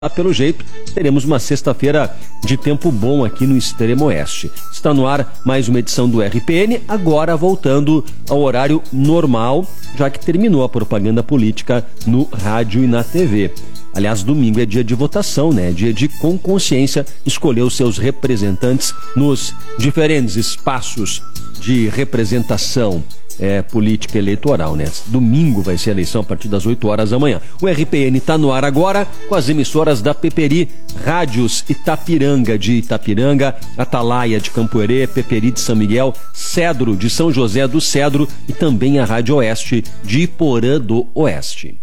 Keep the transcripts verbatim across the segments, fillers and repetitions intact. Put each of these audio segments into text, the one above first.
Pelo jeito, teremos uma sexta-feira de tempo bom aqui no extremo oeste. Está no ar mais uma edição do R P N, agora voltando ao horário normal, já que terminou a propaganda política no rádio e na T V. Aliás, domingo é dia de votação, né? Dia de, com consciência, escolher os seus representantes nos diferentes espaços de representação É, política eleitoral, né? Domingo vai ser a eleição a partir das oito horas da manhã. O R P N está no ar agora com as emissoras da Peperi, Rádios Itapiranga de Itapiranga, Atalaia de Campoerê, Peperi de São Miguel, Cedro de São José do Cedro e também a Rádio Oeste de Iporã do Oeste.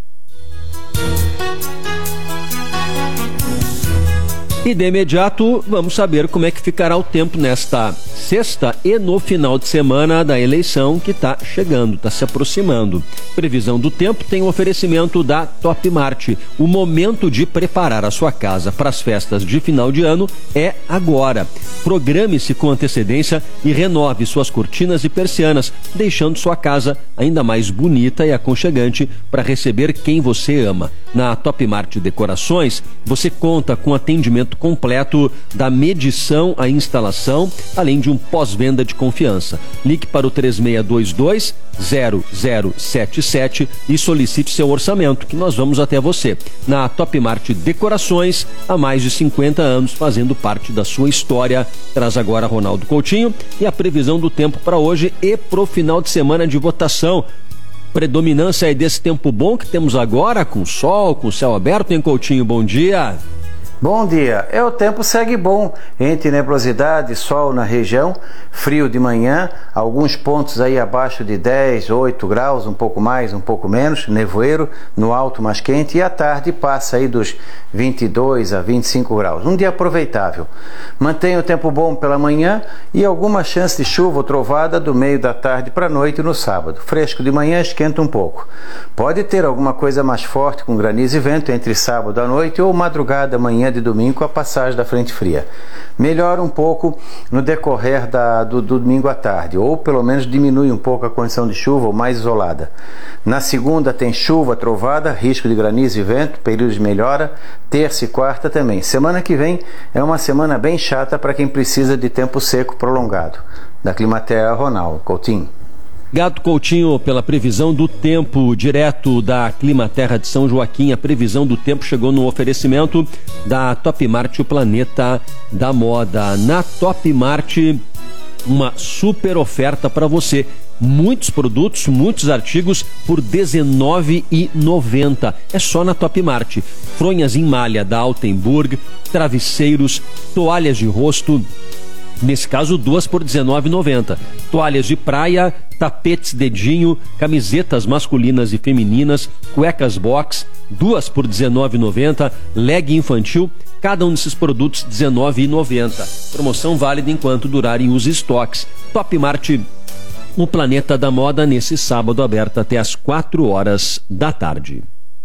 E de imediato vamos saber como é que ficará o tempo nesta sexta e no final de semana da eleição que está chegando, está se aproximando. Previsão do tempo tem um oferecimento da Top Mart. O momento de preparar a sua casa para as festas de final de ano é agora. Programe-se com antecedência e renove suas cortinas e persianas, deixando sua casa ainda mais bonita e aconchegante para receber quem você ama. Na Top Mart Decorações, você conta com atendimento completo da medição à instalação, além de um pós-venda de confiança. Ligue para o três seis dois dois, zero zero sete sete e solicite seu orçamento, que nós vamos até você. Na Top Mart Decorações, há mais de cinquenta anos, fazendo parte da sua história. Traz agora Ronaldo Coutinho e a previsão do tempo para hoje e para o final de semana de votação. Predominância aí desse tempo bom que temos agora, com sol, com céu aberto, hein, Coutinho? Bom dia! Bom dia, é, o tempo segue bom, entre nebulosidade, sol na região, frio de manhã, alguns pontos aí abaixo de dez, oito graus, um pouco mais, um pouco menos, nevoeiro, no alto mais quente, e à tarde passa aí dos vinte e dois a vinte e cinco graus, um dia aproveitável. Mantém o tempo bom pela manhã e alguma chance de chuva ou trovada do meio da tarde para a noite no sábado, fresco de manhã, esquenta um pouco. Pode ter alguma coisa mais forte com granizo e vento entre sábado à noite ou madrugada amanhã de domingo com a passagem da frente fria. Melhora um pouco no decorrer da, do, do domingo à tarde, ou pelo menos diminui um pouco a condição de chuva ou mais isolada. Na segunda tem chuva, trovada, risco de granizo e vento, período de melhora, terça e quarta também. Semana que vem é uma semana bem chata para quem precisa de tempo seco prolongado. Da Climaterra, Ronaldo Coutinho. Gato Coutinho, pela previsão do tempo direto da Climaterra de São Joaquim. A previsão do tempo chegou no oferecimento da Top Mart, o planeta da moda. Na Top Mart, uma super oferta para você. Muitos produtos, muitos artigos por dezenove reais e noventa centavos. É só na Top Mart. Fronhas em malha da Altenburg, travesseiros, toalhas de rosto, nesse caso duas por dezenove reais e noventa centavos. Toalhas de praia, tapetes dedinho, camisetas masculinas e femininas, cuecas box, duas por dezenove reais e noventa centavos. Leg infantil, cada um desses produtos dezenove reais e noventa centavos. Promoção válida enquanto durarem os estoques. Top Mart, o planeta da moda, nesse sábado aberto até às quatro horas da tarde.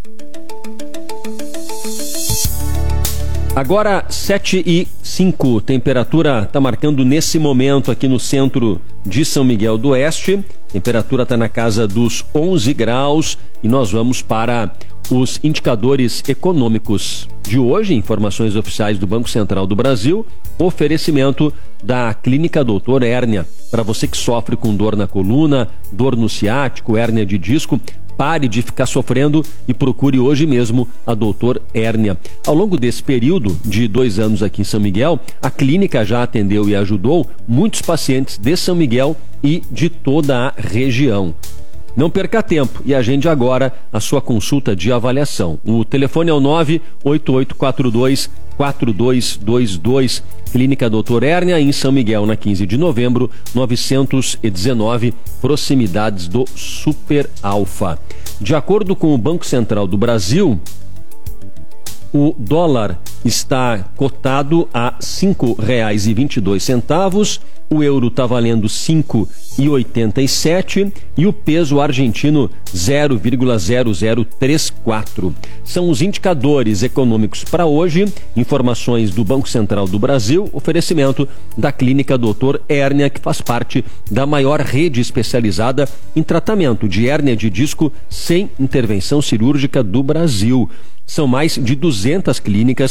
Agora sete e cinco, temperatura está marcando nesse momento aqui no centro de São Miguel do Oeste. Temperatura está na casa dos onze graus e nós vamos para os indicadores econômicos de hoje, informações oficiais do Banco Central do Brasil, oferecimento da Clínica Doutor Hérnia. Para você que sofre com dor na coluna, dor no ciático, hérnia de disco, pare de ficar sofrendo e procure hoje mesmo a Doutor Hérnia. Ao longo desse período de dois anos aqui em São Miguel, a clínica já atendeu e ajudou muitos pacientes de São Miguel e de toda a região. Não perca tempo e agende agora a sua consulta de avaliação. O telefone é o nove oito oito quatro dois quatro dois dois dois. Clínica Doutor Hérnia, em São Miguel, na quinze de novembro, novecentos e dezenove, proximidades do Super Alfa. De acordo com o Banco Central do Brasil, o dólar está cotado a cinco reais e vinte e dois centavos, o euro está valendo cinco reais e oitenta e sete centavos e o peso argentino zero vírgula zero zero três quatro. São os indicadores econômicos para hoje. Informações do Banco Central do Brasil, oferecimento da Clínica doutor Hérnia, que faz parte da maior rede especializada em tratamento de hérnia de disco sem intervenção cirúrgica do Brasil. São mais de duzentas clínicas